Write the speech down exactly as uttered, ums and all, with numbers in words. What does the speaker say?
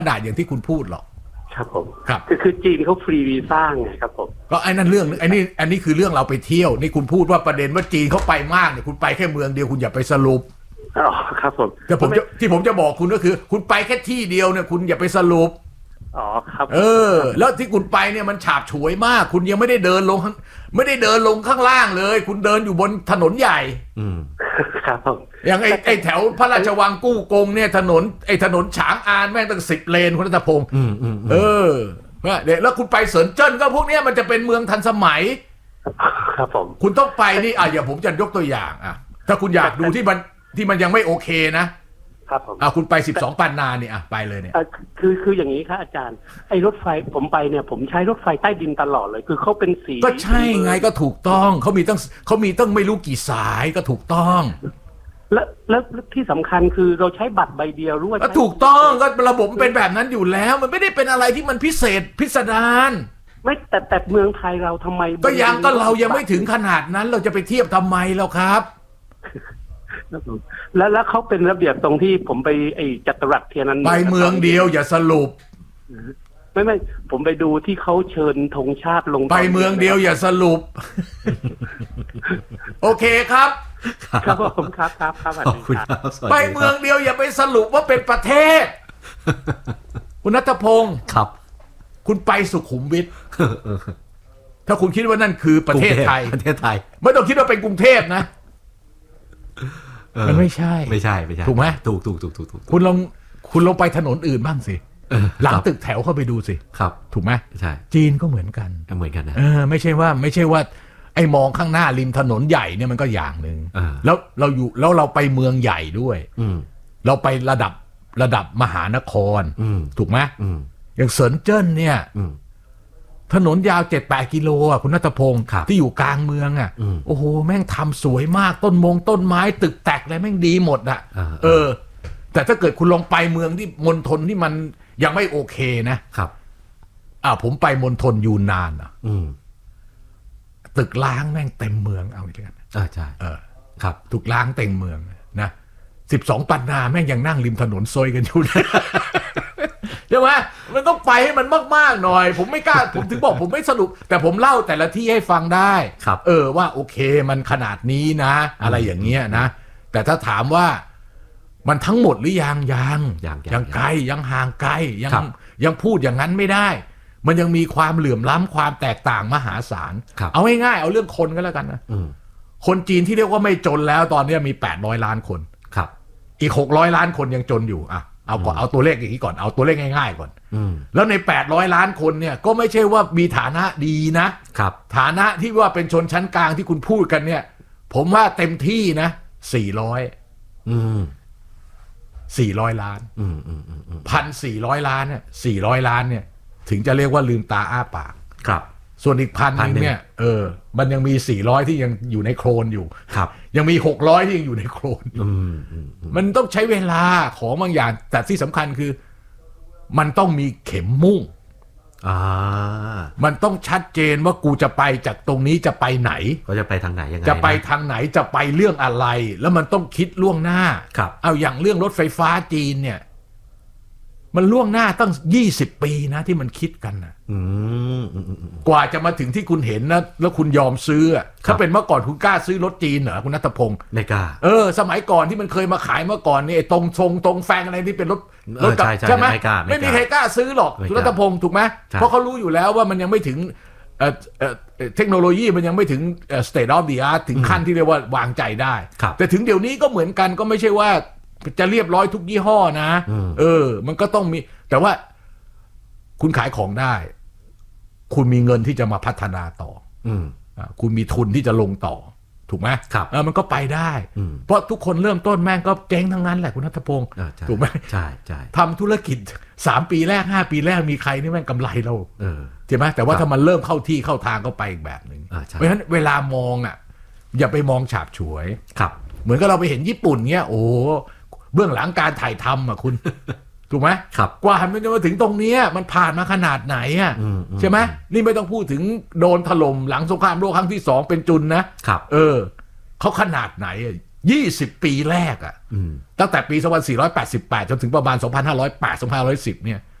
นาดอย่างที่คุณพูดหรอกครับผมครับคือคือจีนเขาฟรีวีซ่าไงครับผมก็ไอ้นั่นเรื่องไอ้นี่อันนี้คือเรื่องเราไปเที่ยวนี่คุณพูดว่าประเด็นว่าจีนเขาไปมากเนี่ยคุณไปแค่เมืองเดียวคุณอย่าไปสรุปอ๋อครับผมแต่ผมจะที่ผมจะบอกคุณก็คือคุณไปแค่ที่เดียวเนี่ยคุณอย่าไปสรุปอ๋อครับเออแล้วที่คุณไปเนี่ยมันฉาบฉวยมากคุณยังไม่ได้เดินลงไม่ได้เดินลงข้างล่างเลยคุณเดินอยู่บนถนนใหญ่อืมครับผมอย่างไอ้ไอ้แถวพระราชวังกู้กงเนี่ยถนนไอ้ถนนฉางอานแม่งตั้งสิบเลนคุณรัตพงศ์อืมอืมเออเดี๋ยวแล้วคุณไปเซินเจิ้นก็พวกนี้มันจะเป็นเมืองทันสมัยครับผมคุณต้องไปนี่อ่ะอย่างผมจะยกตัวอย่างอ่ะถ้าคุณอยากดูที่มันที่มันยังไม่โอเคนะครับผมอ่ะคุณไปสิบสองปันนาเนี่ยอ่ะไปเลยเนี่ยคือคืออย่างนี้ครับอาจารย์ไอ้รถไฟผมไปเนี่ยผมใช้รถไฟใต้ดินตลอดเลยคือเขาเป็นสีก็ใช่ไงก็ถูกต้องเขามีตั้งเขามีตั้งไม่รู้กี่สายก็ถูกต้องแล้วแล้วที่สำคัญคือเราใช้บัตรใบเดียวรู้ว่าถูกต้องก็ระบบเป็นแบบนั้นอยู่แล้วมันไม่ได้เป็นอะไรที่มันพิเศษพิสดารไม่แต่แต่เมืองไทยเราทำไมก็ยังก็เรายังไม่ถึงขนาดนั้นเราจะไปเทียบทำไมแล้วครับแล้วแล้วเขาเป็นระเบียบตรงที่ผมไปไอ้จัตุรัสเทียนันไปเมืองเดียวอย่าสรุปไม่ไม่ผมไปดูที่เขาเชิญธงชาติลงไปเมืองเดียวอย่าสรุปโอเคครับครับผมครับครับครับไปเมืองเดียวอย่าไปสรุปว่าเป็นประเทศคุณณัฐพงศ์ครับคุณไปสุขุมวิทถ้าคุณคิดว่านั่นคือประเทศไทยประเทศไทยไม่ต้องคิดว่าเป็นกรุงเทพนะมันไม่ใช่ไม่ใช่ไม่ใช่ถูกไหมถูกถูกถูกถูกถูกคุณลองคุณลองไปถนนอื่นบ้างสิหลังตึกแถวเข้าไปดูสิครับถูกไหมใช่จีนก็เหมือนกันเหมือนกันนะเออไม่ใช่ว่าไม่ใช่ว่าไอ้มองข้างหน้าริมถนนใหญ่เนี่ยมันก็อย่างหนึ่งแล้วเราอยู่แล้วเราไปเมืองใหญ่ด้วยเราไประดับระดับมหานครถูกไหมอย่างเซินเจิ้นเนี่ยถนนยาวเจ็ดแปดกิโลอ่ะคุณณัฐพงศ์ที่อยู่กลางเมืองอ่ะโอ้โหแม่งทำสวยมากต้นมงต้นไม้ตึกแตกอะไรแม่งดีหมดอ่ะเออแต่ถ้าเกิดคุณลองไปเมืองที่มณฑลที่มันยังไม่โอเคนะครับอ่าผมไปมณฑลยูนนานอ่ะตึกล้างแม่งเต็มเมืองเอาอีกแล้วอ่าใช่เออครับถูกล้างเต็มเมืองนะสิบสองปันนาแม่งยังนั่งริมถนนซอยกันอยู่เลยใช่ไหมมันต้องไปให้มันมากๆหน่อยผมไม่กล้าผมถึงบอกผมไม่สรุปแต่ผมเล่าแต่ละที่ให้ฟังได้เออว่าโอเคมันขนาดนี้นะอะไรอย่างเงี้ยนะแต่ถ้าถามว่ามันทั้งหมดหรือยังยังยังไกลยังห่างไกลยังยังพูดอย่างนั้นไม่ได้มันยังมีความเหลื่อมล้ำความแตกต่างมหาศาลเอาง่ายๆเอาเรื่องคนก็แล้วกันนะคนจีนที่เรียกว่าไม่จนแล้วตอนนี้มีแปดร้อยล้านคนครับอีกหกร้อยล้านคนยังจนอยู่อ่ะเอาก่อนเอาตัวเลขอย่างนี้ก่อนเอาตัวเลขง่ายๆก่อนแล้วในแปดร้อยล้านคนเนี่ยก็ไม่ใช่ว่ามีฐานะดีนะครับฐานะที่ว่าเป็นชนชั้นกลางที่คุณพูดกันเนี่ยผมว่าเต็มที่นะสี่ร้อยอืมสี่ร้อยล้านอืมอืมอืมพันสี่ร้อยล้านเนี่ยสี่ร้อยล้านเนี่ยถึงจะเรียกว่าลืมตาอ้าปากครับส่วนอีกพันนึงเนี่ยเออมันยังมีสี่ร้อยที่ยังอยู่ในโคลนอยู่ครับยังมีหกร้อยที่ยังอยู่ในโคลนอยู่มันต้องใช้เวลาของบางอย่างแต่ที่สำคัญคือมันต้องมีเข็มมุ่งอ่ามันต้องชัดเจนว่ากูจะไปจากตรงนี้จะไปไหนก็จะไปทางไหนยังไงจะไปทางไหนจะไปเรื่องอะไรแล้วมันต้องคิดล่วงหน้าครับเอาอย่างเรื่องรถไฟฟ้าจีนเนี่ยมันล่วงหน้าตั้งยี่สิบปีนะที่มันคิดกันนะกว่าจะมาถึงที่คุณเห็นนะแล้วคุณยอมซื้อถ้าเป็นเมื่อก่อนคุณกล้าซื้อรถจีนเหรอคุณณัฐพงศ์ไม่กล้าเออสมัยก่อนที่มันเคยมาขายเมื่อก่อนนี่ตรงทรงตรงแฟงอะไรที่เป็นรถรถกับใช่ไหมไม่มีใครกล้าซื้อหรอกคุณณัฐพงศ์ถูกไหมเพราะเขารู้อยู่แล้วว่ามันยังไม่ถึงเทคโนโลยีมันยังไม่ถึง state of the art ถึงขั้นที่เรียกว่าวางใจได้แต่ถึงเดี๋ยวนี้ก็เหมือนกันก็ไม่ใช่ว่าจะเรียบร้อยทุกยี่ห้อนะเออมันก็ต้องมีแต่ว่าคุณขายของได้คุณมีเงินที่จะมาพัฒนาต่อคุณมีทุนที่จะลงต่อถูกไหมครับเออมันก็ไปได้เพราะทุกคนเริ่มต้นแม่งก็เจ๊งทั้งนั้นแหละคุณณัฐพงศ์ถูกไหมใช่ใช่ทำธุรกิจสามปีแรกห้าปีแรกมีใครนี่แม่งกำไรเราใช่ไหมแต่ว่าถ้ามันเริ่มเข้าที่เข้าทางก็ไปอีกแบบหนึ่งเพราะฉะนั้นเวลามองอ่ะอย่าไปมองฉาบฉวยครับเหมือนกับเราไปเห็นญี่ปุ่นเงี้ยโอ้เบื้องหลังการถ่ายทำอ่ะคุณถูกไหมครับกว่ามันจะมาถึงตรงนี้มันผ่านมาขนาดไหนอ่ะใช่ไหมนี่ไม่ต้องพูดถึงโดนถล่มหลังสงครามโลกครั้งที่สองเป็นจุนนะครับเออเขาขนาดไหนยี่สิบปีแรกอ่ะตั้งแต่ปีสองพันสี่ร้อยแปดสิบแปดจนถึงประมาณสองพันห้าร้อยแปด สองพันห้าร้อยสิบเนี่ย